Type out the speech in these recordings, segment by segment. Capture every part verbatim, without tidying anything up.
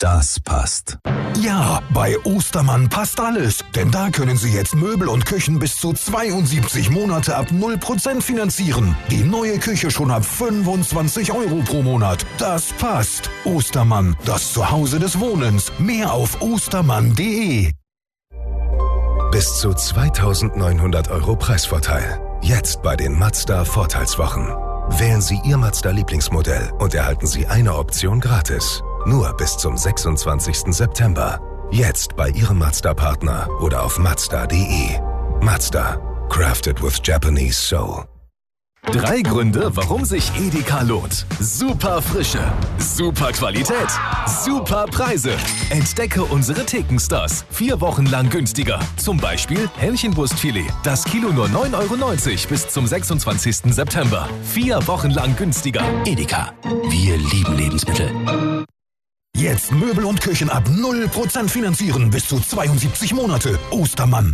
Das passt. Ja, bei Ostermann passt alles. Denn da können Sie jetzt Möbel und Küchen bis zu zweiundsiebzig Monate ab null Prozent finanzieren. Die neue Küche schon ab fünfundzwanzig Euro pro Monat. Das passt. Ostermann, das Zuhause des Wohnens. Mehr auf ostermann punkt de. Bis zu zweitausendneunhundert Euro Preisvorteil. Jetzt bei den Mazda Vorteilswochen. Wählen Sie Ihr Mazda-Lieblingsmodell und erhalten Sie eine Option gratis. Nur bis zum sechsundzwanzigsten September. Jetzt bei Ihrem Mazda-Partner oder auf mazda punkt de. Mazda. Crafted with Japanese soul. Drei Gründe, warum sich Edeka lohnt. Super Frische, super Qualität, super Preise. Entdecke unsere Thekenstars. Vier Wochen lang günstiger. Zum Beispiel Hähnchenbrustfilet. Das Kilo nur neun Euro neunzig bis zum sechsundzwanzigsten September. Vier Wochen lang günstiger. Edeka. Wir lieben Lebensmittel. Jetzt Möbel und Küchen ab null Prozent finanzieren bis zu zweiundsiebzig Monate. Ostermann.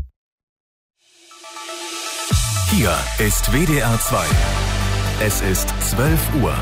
Hier ist W D R zwei. Es ist zwölf Uhr.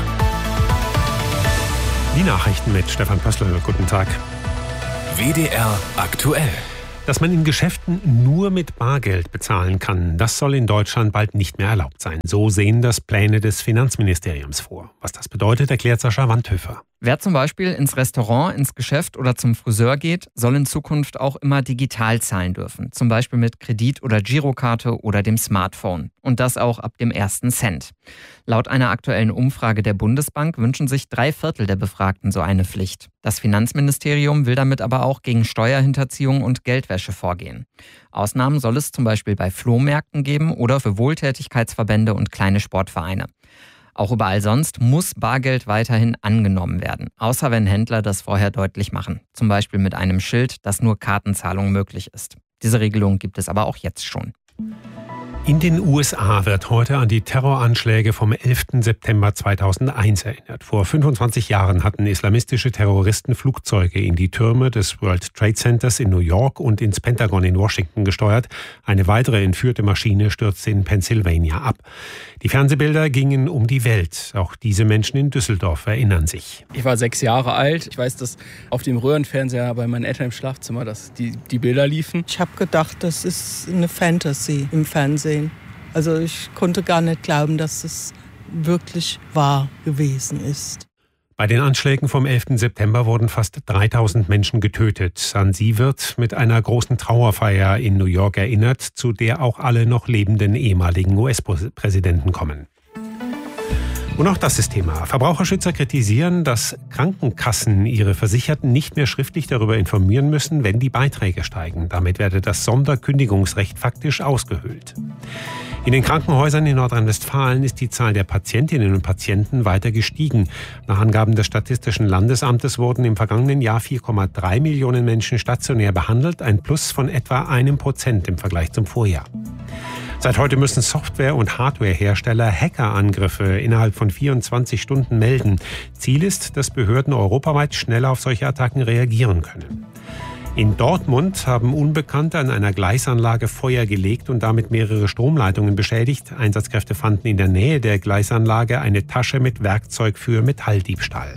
Die Nachrichten mit Stefan Pössl. Guten Tag. W D R aktuell. Dass man in Geschäften nur mit Bargeld bezahlen kann, das soll in Deutschland bald nicht mehr erlaubt sein. So sehen das Pläne des Finanzministeriums vor. Was das bedeutet, erklärt Sascha Wandhöfer. Wer zum Beispiel ins Restaurant, ins Geschäft oder zum Friseur geht, soll in Zukunft auch immer digital zahlen dürfen. Zum Beispiel mit Kredit- oder Girokarte oder dem Smartphone. Und das auch ab dem ersten Cent. Laut einer aktuellen Umfrage der Bundesbank wünschen sich drei Viertel der Befragten so eine Pflicht. Das Finanzministerium will damit aber auch gegen Steuerhinterziehung und Geldwäsche vorgehen. Ausnahmen soll es zum Beispiel bei Flohmärkten geben oder für Wohltätigkeitsverbände und kleine Sportvereine. Auch überall sonst muss Bargeld weiterhin angenommen werden, außer wenn Händler das vorher deutlich machen. Zum Beispiel mit einem Schild, dass nur Kartenzahlung möglich ist. Diese Regelung gibt es aber auch jetzt schon. In den U S A wird heute an die Terroranschläge vom elften September zweitausendeins erinnert. Vor fünfundzwanzig Jahren hatten islamistische Terroristen Flugzeuge in die Türme des World Trade Centers in New York und ins Pentagon in Washington gesteuert. Eine weitere entführte Maschine stürzte in Pennsylvania ab. Die Fernsehbilder gingen um die Welt. Auch diese Menschen in Düsseldorf erinnern sich. Ich war sechs Jahre alt. Ich weiß, dass auf dem Röhrenfernseher bei meinen Eltern im Schlafzimmer dass die, die Bilder liefen. Ich habe gedacht, das ist eine Fantasy im Fernsehen. Also ich konnte gar nicht glauben, dass es wirklich wahr gewesen ist. Bei den Anschlägen vom elften September wurden fast dreitausend Menschen getötet. An sie wird mit einer großen Trauerfeier in New York erinnert, zu der auch alle noch lebenden ehemaligen U S-Präsidenten kommen. Und auch das ist Thema. Verbraucherschützer kritisieren, dass Krankenkassen ihre Versicherten nicht mehr schriftlich darüber informieren müssen, wenn die Beiträge steigen. Damit werde das Sonderkündigungsrecht faktisch ausgehöhlt. In den Krankenhäusern in Nordrhein-Westfalen ist die Zahl der Patientinnen und Patienten weiter gestiegen. Nach Angaben des Statistischen Landesamtes wurden im vergangenen Jahr vier Komma drei Millionen Menschen stationär behandelt, ein Plus von etwa einem Prozent im Vergleich zum Vorjahr. Seit heute müssen Software- und Hardwarehersteller Hackerangriffe innerhalb von vierundzwanzig Stunden melden. Ziel ist, dass Behörden europaweit schneller auf solche Attacken reagieren können. In Dortmund haben Unbekannte an einer Gleisanlage Feuer gelegt und damit mehrere Stromleitungen beschädigt. Einsatzkräfte fanden in der Nähe der Gleisanlage eine Tasche mit Werkzeug für Metalldiebstahl.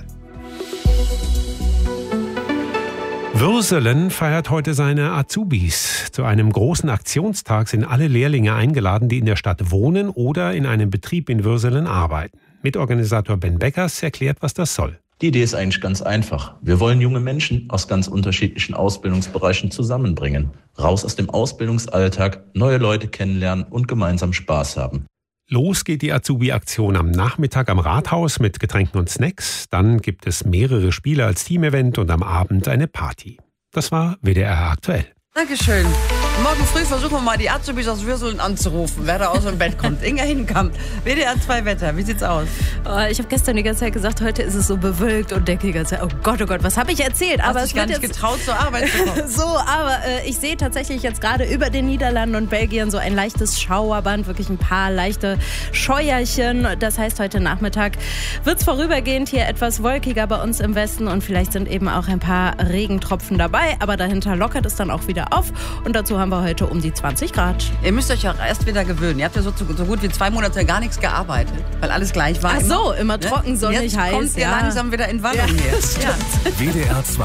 Würselen feiert heute seine Azubis. Zu einem großen Aktionstag sind alle Lehrlinge eingeladen, die in der Stadt wohnen oder in einem Betrieb in Würselen arbeiten. Mitorganisator Ben Beckers erklärt, was das soll. Die Idee ist eigentlich ganz einfach. Wir wollen junge Menschen aus ganz unterschiedlichen Ausbildungsbereichen zusammenbringen. Raus aus dem Ausbildungsalltag, neue Leute kennenlernen und gemeinsam Spaß haben. Los geht die Azubi-Aktion am Nachmittag am Rathaus mit Getränken und Snacks. Dann gibt es mehrere Spiele als Teamevent und am Abend eine Party. Das war W D R aktuell. Dankeschön. Morgen früh versuchen wir mal die Azubis aus Würselen anzurufen, wer da aus dem Bett kommt. Inga Hinkamp, W D R zwei Wetter, wie sieht's aus? Oh, ich habe gestern die ganze Zeit gesagt, heute ist es so bewölkt und denke die ganze Zeit, oh Gott, oh Gott, was habe ich erzählt? Hast aber dich es gar wird nicht jetzt getraut, zur Arbeit zu kommen. So, aber äh, ich sehe tatsächlich jetzt gerade über den Niederlanden und Belgien so ein leichtes Schauerband, wirklich ein paar leichte Scheuerchen. Das heißt, heute Nachmittag wird es vorübergehend hier etwas wolkiger bei uns im Westen und vielleicht sind eben auch ein paar Regentropfen dabei, aber dahinter lockert es dann auch wieder auf und dazu haben wir heute um die zwanzig Grad. Ihr müsst euch auch erst wieder gewöhnen. Ihr habt ja so, so gut wie zwei Monate gar nichts gearbeitet, weil alles gleich war. Ach so, immer, immer trocken, sonnig, Jetzt heiß. kommt ihr ja. langsam wieder in Wallung ja, hier. Ja. W D R zwei.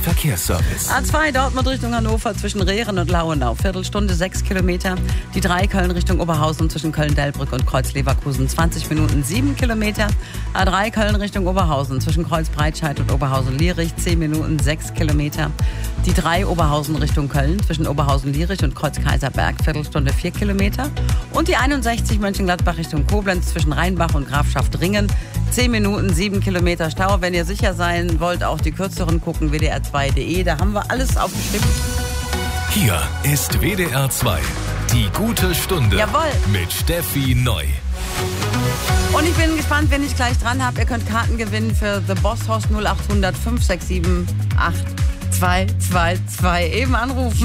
Verkehrsservice. A zwei Dortmund Richtung Hannover zwischen Rehren und Lauenau. Viertelstunde, sechs Kilometer. Die drei Köln Richtung Oberhausen zwischen Köln-Delbrück und Kreuz-Leverkusen. zwanzig Minuten, sieben Kilometer. A drei Köln Richtung Oberhausen zwischen Kreuz-Breitscheid und Oberhausen-Lierich. zehn Minuten, sechs Kilometer. Die drei Oberhausen Richtung Köln zwischen Oberhausen-Lierich und Kreuz-Kaiserberg. Viertelstunde, vier Kilometer. Und die einundsechzig Mönchengladbach Richtung Koblenz zwischen Rheinbach und Grafschaft Ringen. zehn Minuten, sieben Kilometer Stau. Wenn ihr sicher sein wollt, auch die kürzeren gucken, W D R zwei Punkt de. Da haben wir alles aufgeschrieben. Hier ist W D R zwei. Die gute Stunde. Jawohl. Mit Steffi Neu. Und ich bin gespannt, wen ich gleich dran habe. Ihr könnt Karten gewinnen für The Boss Hoss null acht hundert fünf sechs sieben acht zwei zwei zwei. Eben anrufen.